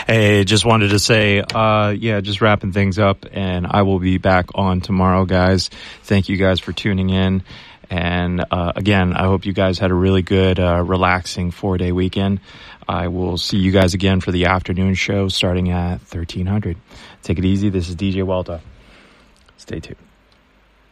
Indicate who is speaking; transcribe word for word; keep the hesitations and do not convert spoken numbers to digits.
Speaker 1: Hey, just wanted to say, uh, yeah, just wrapping things up, and I will be back on tomorrow, guys. Thank you guys for tuning in. And uh, again, I hope you guys had a really good, uh, relaxing four-day weekend. I will see you guys again for the afternoon show starting at thirteen hundred. Take it easy. This is D J Walter. Stay tuned.